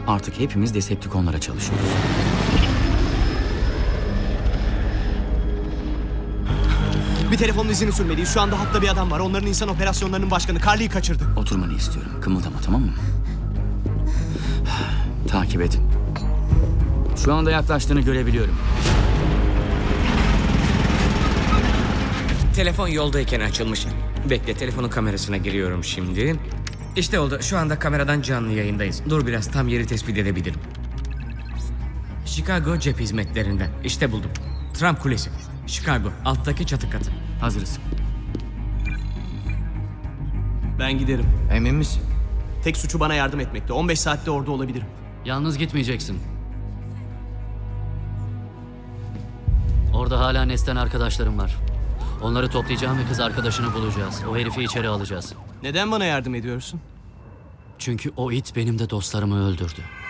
Artık hepimiz Decepticonlara çalışıyoruz. Bir telefonun izini sürmeliyiz. Şu anda hatta bir adam var. Onların insan operasyonlarının başkanı. Carly'yi kaçırdı. Oturmanı istiyorum. Kımıldama, tamam mı? Takip et. Şu anda yaklaştığını görebiliyorum. Telefon yoldayken açılmış. Bekle, telefonun kamerasına giriyorum şimdi. İşte oldu. Şu anda kameradan canlı yayındayız. Dur biraz, tam yeri tespit edebilirim. Chicago cep hizmetlerinden. İşte buldum. Trump Kulesi. Chicago. Alttaki çatı katı. Hazırız. Ben giderim. Emin misin? Tek suçu bana yardım etmekte. 15 saatte orada olabilirim. Yalnız gitmeyeceksin. Orada hala Nest'ten arkadaşlarım var. Onları toplayacağım ve kız arkadaşını bulacağız. O herifi içeri alacağız. Neden bana yardım ediyorsun? Çünkü o it benim de dostlarımı öldürdü.